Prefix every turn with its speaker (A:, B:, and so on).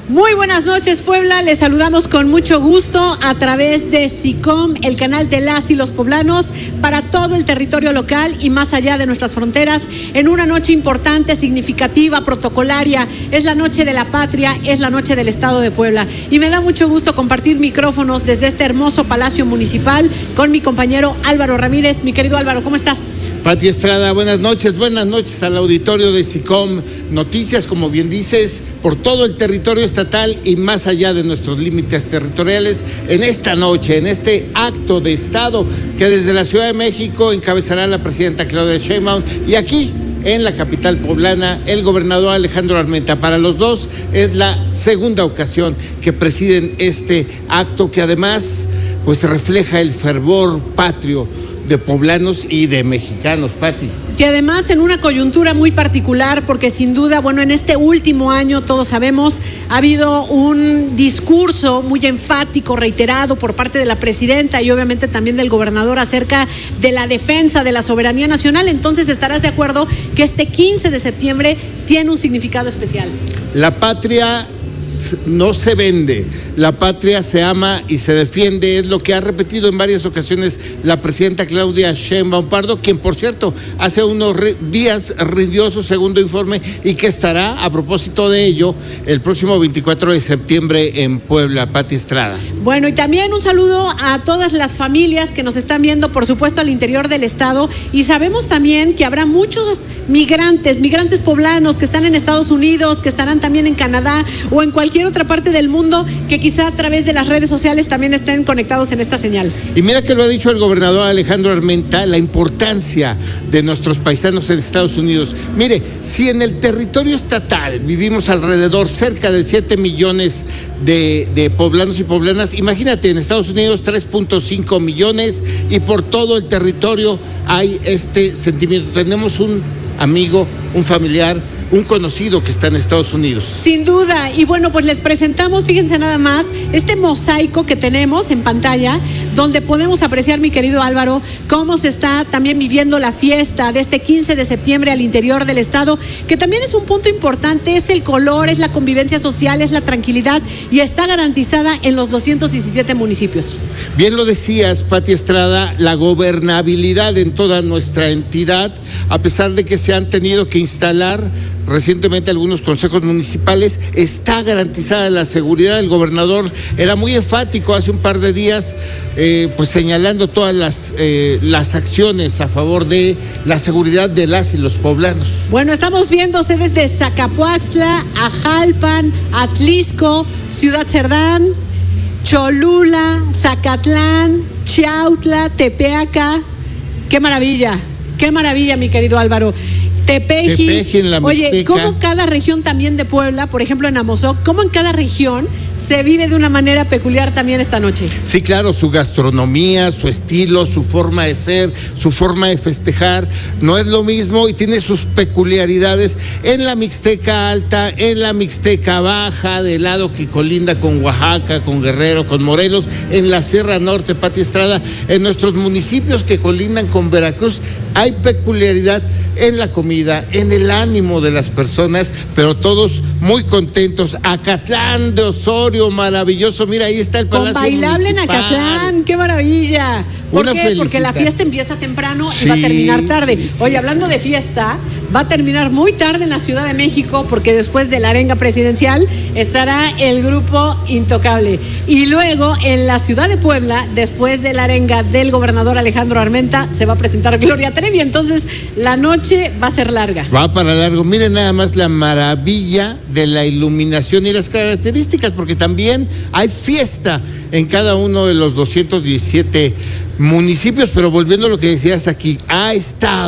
A: Muy buenas noches, Puebla. Les saludamos con mucho gusto a través de SICOM, el canal de las y los poblanos, para todo el territorio local y más allá de nuestras fronteras, en una noche importante, significativa, protocolaria. Es la noche de la patria, es la noche del Estado de Puebla. Y me da mucho gusto compartir micrófonos desde este hermoso Palacio Municipal con mi compañero Álvaro Ramírez. Mi querido Álvaro, ¿cómo estás?
B: Pati Estrada, buenas noches al auditorio de SICOM. Noticias, como bien dices, por todo el territorio estatal y más allá de nuestros límites territoriales, en esta noche, en este acto de Estado que desde la Ciudad de México encabezará la presidenta Claudia Sheinbaum, y aquí en la capital poblana el gobernador Alejandro Armenta. Para los dos es la segunda ocasión que presiden este acto, que además pues refleja el fervor patrio de poblanos y de mexicanos, Pati.
A: Que además en una coyuntura muy particular, porque sin duda, bueno, en este último año, todos sabemos, ha habido un discurso muy enfático, reiterado por parte de la presidenta y obviamente también del gobernador acerca de la defensa de la soberanía nacional. Entonces estarás de acuerdo que este 15 de septiembre tiene un significado especial. La patria
B: no se vende, la patria se ama y se defiende, es lo que ha repetido en varias ocasiones la presidenta Claudia Sheinbaum Pardo, quien por cierto hace unos días rindió su segundo informe y que estará a propósito de ello el próximo 24 de septiembre en Puebla. Pati Estrada.
A: Bueno, y también un saludo a todas las familias que nos están viendo, por supuesto al interior del estado, y sabemos también que habrá muchos migrantes poblanos que están en Estados Unidos, que estarán también en Canadá o en cualquier otra parte del mundo, que quizá a través de las redes sociales también estén conectados en esta señal.
B: Y mira que lo ha dicho el gobernador Alejandro Armenta, la importancia de nuestros paisanos en Estados Unidos. Mire, si en el territorio estatal vivimos alrededor cerca de 7 millones de poblanos y poblanas, imagínate en Estados Unidos 3.5 millones, y por todo el territorio hay este sentimiento. Tenemos un amigo, un familiar, un conocido que está en Estados Unidos.
A: Sin duda, y bueno, pues les presentamos, fíjense nada más, este mosaico que tenemos en pantalla, donde podemos apreciar, mi querido Álvaro, cómo se está también viviendo la fiesta de este 15 de septiembre al interior del estado, que también es un punto importante, es el color, es la convivencia social, es la tranquilidad, y está garantizada en los 217 municipios.
B: Bien lo decías, Pati Estrada, la gobernabilidad en toda nuestra entidad, a pesar de que se han tenido que instalar recientemente algunos consejos municipales, está garantizada la seguridad. El gobernador era muy enfático hace un par de días, pues señalando todas las acciones a favor de la seguridad de las y los poblanos.
A: Bueno, estamos viendo sedes de Zacapuaxtla, Ajalpan, Atlisco, Ciudad Cerdán, Cholula, Zacatlán, Chiautla, Tepeaca. ¡Qué maravilla! ¡Qué maravilla, mi querido Álvaro! Tepeji
B: en la Mixteca.
A: Oye, cómo cada región también de Puebla, por ejemplo en Amozoc, cómo en cada región se vive de una manera peculiar también esta noche.
B: Sí, claro, su gastronomía, su estilo, su forma de ser, su forma de festejar, no es lo mismo y tiene sus peculiaridades. En la Mixteca Alta, en la Mixteca Baja, del lado que colinda con Oaxaca, con Guerrero, con Morelos, en la Sierra Norte, Pati Estrada, en nuestros municipios que colindan con Veracruz, hay peculiaridad en la comida, en el ánimo de las personas, pero todos muy contentos. Acatlán de Osorio, maravilloso, mira, ahí está el Palacio
A: bailable
B: Municipal.
A: En Acatlán, qué maravilla. ¿Por qué? Porque la fiesta empieza temprano y va a terminar tarde. Oye, hablando de fiesta, va a terminar muy tarde en la Ciudad de México, porque después de la arenga presidencial estará el grupo Intocable. Y luego en la Ciudad de Puebla, después de la arenga del gobernador Alejandro Armenta, se va a presentar Gloria Trevi. Entonces la noche va a ser larga.
B: Va para largo. Miren nada más la maravilla de la iluminación y las características, porque también hay fiesta en cada uno de los 217 municipios. Pero volviendo a lo que decías aquí, ha estado